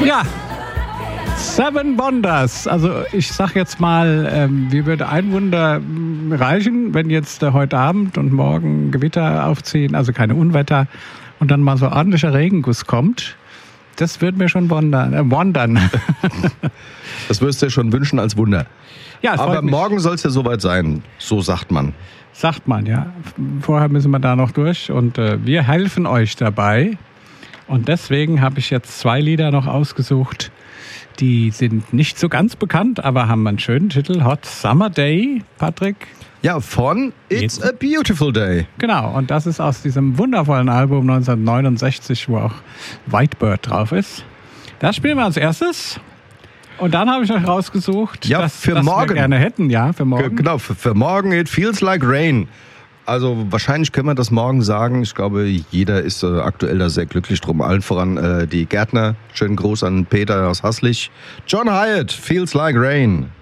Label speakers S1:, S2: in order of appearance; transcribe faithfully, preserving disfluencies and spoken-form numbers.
S1: Ja, Seven Wonders. Also ich sag jetzt mal, ähm, wie würde ein Wunder ähm, reichen, wenn jetzt äh, heute Abend und morgen Gewitter aufziehen, also keine Unwetter, und dann mal so ordentlicher Regenguss kommt. Das würde mir schon wundern. Äh, wundern.
S2: Das würdest du dir schon wünschen als Wunder.
S1: Ja,
S2: aber morgen soll es ja soweit sein, so sagt man.
S1: Sagt man, ja. Vorher müssen wir da noch durch und äh, wir helfen euch dabei. Und deswegen habe ich jetzt zwei Lieder noch ausgesucht. Die sind nicht so ganz bekannt, aber haben einen schönen Titel. Hot Summer Day, Patrick.
S2: Ja, von It's a Beautiful Day.
S1: Genau, und das ist aus diesem wundervollen Album neunzehnhundertneunundsechzig, wo auch Whitebird drauf ist. Das spielen wir als erstes. Und dann habe ich euch rausgesucht,
S2: ja,
S1: dass,
S2: für
S1: dass
S2: morgen.
S1: wir gerne hätten. Ja, für morgen.
S2: Genau, für, für morgen It Feels Like Rain. Also wahrscheinlich können wir das morgen sagen. Ich glaube, jeder ist äh, aktuell da sehr glücklich drum. Allen voran äh, die Gärtner. Schönen Gruß an Peter aus Haßlich. John Hyatt, Feels Like Rain.